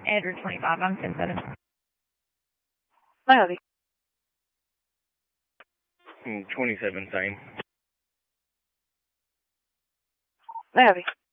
Andrew 25, I'm 10-7. Hi, Ozzy. 27, same. Hi, Ozzy.